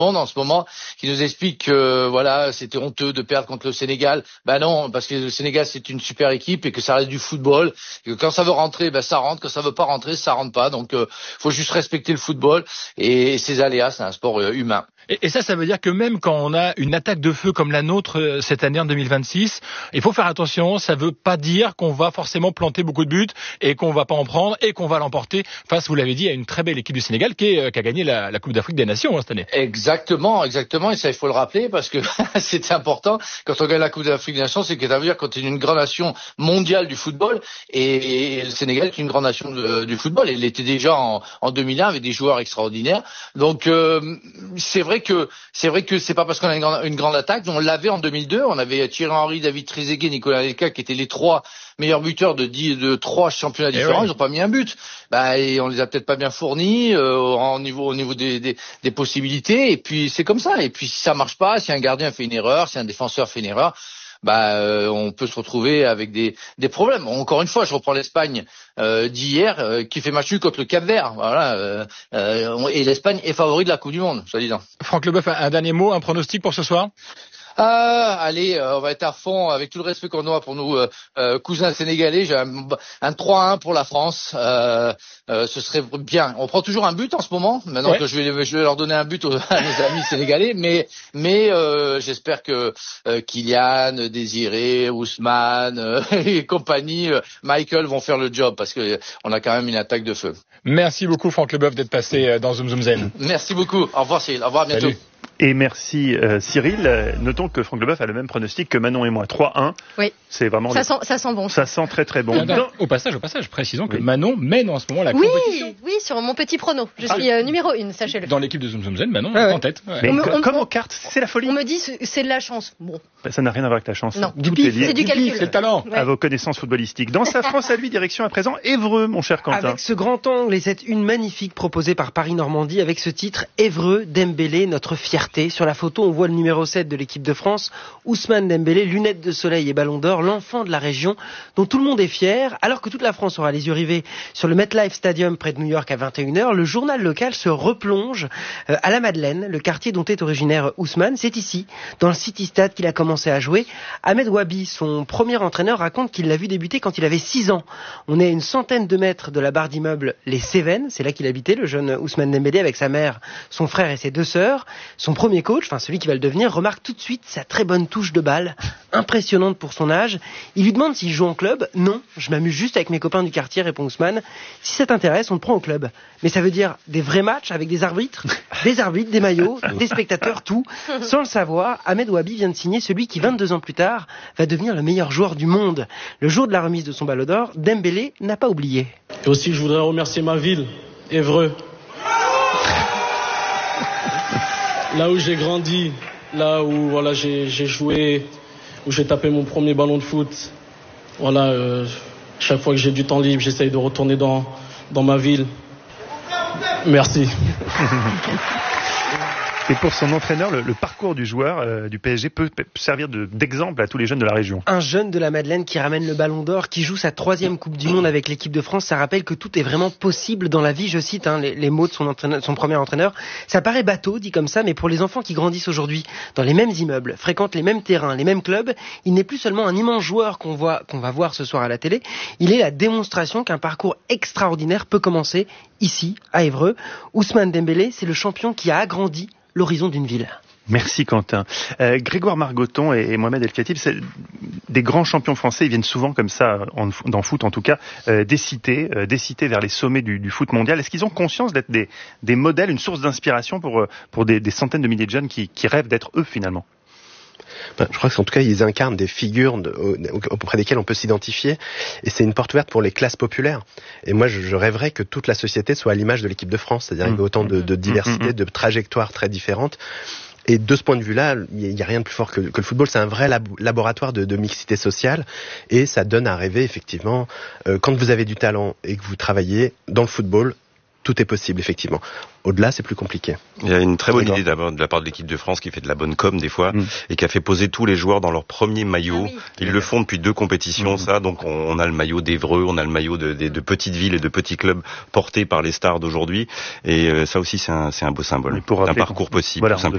en ce moment qui nous explique que voilà, c'était honteux de perdre contre le Sénégal. Ben non, parce que le Sénégal c'est une super équipe et que ça reste du football. Et que quand ça veut rentrer, ça rentre. Quand ça veut pas rentrer, ça rentre pas. Donc faut juste respecter le football et ses aléas. C'est un sport humain. Et ça veut dire que même quand on a une attaque de feu comme la nôtre cette année en 2026, il faut faire attention. Ça veut pas dire qu'on va forcément planter beaucoup de buts et qu'on va pas en prendre et qu'on va l'emporter face, vous l'avez dit, à une très belle équipe du Sénégal qui a gagné la Coupe d'Afrique des Nations cette année. Exactement. Et ça, il faut le rappeler parce que c'est important. Quand on gagne la Coupe d'Afrique des Nations, c'est que ça veut dire qu'on est une grande nation mondiale du football et le Sénégal est une grande nation du football. Il l'était déjà en 2001 avec des joueurs extraordinaires. Donc c'est vrai que c'est pas parce qu'on a une grande attaque. On l'avait en 2002. On avait Thierry Henry, David Trezeguet, Nicolas Anelka qui étaient les trois meilleurs buteurs de trois championnats différents. Ils ont pas mis un but. Et on les a peut-être pas bien fournis au niveau des possibilités. Et puis c'est comme ça. Et puis si ça marche pas, si un gardien fait une erreur, si un défenseur fait une erreur, on peut se retrouver avec des problèmes. Encore une fois, je reprends l'Espagne d'hier qui fait match nul contre le Cap-Vert. Voilà, et l'Espagne est favori de la Coupe du Monde, soi-disant. Franck Leboeuf, un dernier mot, un pronostic pour ce soir? Allez, on va être à fond avec tout le respect qu'on a pour nos cousins sénégalais. J'ai un 3-1 pour la France. Ce serait bien. On prend toujours un but en ce moment. Maintenant que je vais leur donner un but à nos amis sénégalais, mais j'espère que Kylian, Désiré, Ousmane et compagnie, Michael vont faire le job parce que on a quand même une attaque de feu. Merci beaucoup Franck Leboeuf d'être passé dans Zoom Zoom Zen. Merci beaucoup. Au revoir Cyril. Au revoir, à bientôt. Salut. Et merci Cyril. Notons que Franck Leboeuf a le même pronostic que Manon et moi. 3-1. Oui. C'est vraiment ça sent bon. Ça sent très très bon. Au passage, précisons que Manon mène en ce moment la compétition. Oui, sur mon petit prono. Je suis numéro 1, sachez-le. Dans l'équipe de Zoom Zoom Zen, Manon est en tête. Ouais. Mais comme aux cartes, c'est la folie. On me dit c'est de la chance. Bon. Ça n'a rien à voir avec la chance. Non. Tout est lié. C'est du calcul. C'est le talent. À vos connaissances footballistiques. Dans sa France à lui, direction à présent Évreux, mon cher Quentin. Avec ce grand angle et cette une magnifique proposée par Paris-Normandie avec ce titre Évreux, Dembélé, notre fierté. Sur la photo, on voit le numéro 7 de l'équipe de France, Ousmane Dembélé, lunettes de soleil et ballon d'or, l'enfant de la région dont tout le monde est fier. Alors que toute la France aura les yeux rivés sur le MetLife Stadium près de New York à 21h, le journal local se replonge à la Madeleine, le quartier dont est originaire Ousmane. C'est ici, dans le City Stade, qu'il a commencé à jouer. Ahmed Wabi, son premier entraîneur, raconte qu'il l'a vu débuter quand il avait 6 ans. On est à une centaine de mètres de la barre d'immeuble Les Cévennes, c'est là qu'il habitait, le jeune Ousmane Dembélé, avec sa mère, son frère et ses 2 sœurs. Son premier coach, celui qui va le devenir, remarque tout de suite sa très bonne touche de balle, impressionnante pour son âge. Il lui demande s'il joue en club. Non, je m'amuse juste avec mes copains du quartier, répond Ousmane. Si ça t'intéresse, on te prend au club. Mais ça veut dire des vrais matchs avec des arbitres, des maillots, des spectateurs, tout. Sans le savoir, Ahmed Wabi vient de signer celui qui, 22 ans plus tard, va devenir le meilleur joueur du monde. Le jour de la remise de son ballon d'or, Dembélé n'a pas oublié. Et aussi, je voudrais remercier ma ville, Évreux. Là où j'ai grandi, là où j'ai joué, où j'ai tapé mon premier ballon de foot. Chaque fois que j'ai du temps libre, j'essaye de retourner dans ma ville. Merci. Et pour son entraîneur, le parcours du joueur du PSG peut servir d'exemple à tous les jeunes de la région. Un jeune de la Madeleine qui ramène le ballon d'or, qui joue sa 3e Coupe du Monde avec l'équipe de France, ça rappelle que tout est vraiment possible dans la vie. Je cite les mots de son premier entraîneur. Ça paraît bateau, dit comme ça, mais pour les enfants qui grandissent aujourd'hui dans les mêmes immeubles, fréquentent les mêmes terrains, les mêmes clubs, il n'est plus seulement un immense joueur qu'on va voir ce soir à la télé. Il est la démonstration qu'un parcours extraordinaire peut commencer ici, à Évreux. Ousmane Dembélé, c'est le champion qui a agrandi l'horizon d'une ville. Merci Quentin. Grégoire Margoton et Mohamed El Khatib, c'est des grands champions français, ils viennent souvent comme ça, dans foot en tout cas, des cités vers les sommets du foot mondial. Est-ce qu'ils ont conscience d'être des modèles, une source d'inspiration pour des centaines de milliers de jeunes qui rêvent d'être eux finalement ? Je crois qu'en tout cas, ils incarnent des figures auprès desquelles on peut s'identifier. Et c'est une porte ouverte pour les classes populaires. Et moi, je rêverais que toute la société soit à l'image de l'équipe de France. C'est-à-dire qu'il y a autant de diversité, de trajectoires très différentes. Et de ce point de vue-là, il n'y a rien de plus fort que le football. C'est un vrai laboratoire de mixité sociale. Et ça donne à rêver, effectivement. Quand vous avez du talent et que vous travaillez dans le football, tout est possible, effectivement. Au-delà, c'est plus compliqué. Il y a une très bonne idée d'abord de la part de l'équipe de France qui fait de la bonne com des fois et qui a fait poser tous les joueurs dans leur premier maillot. Ils le font depuis 2 compétitions, ça. Donc on a le maillot d'Évreux, on a le maillot de petites villes et de petits clubs portés par les stars d'aujourd'hui. Et ça aussi, c'est un beau symbole. C'est un parcours possible. Voilà, tout simplement.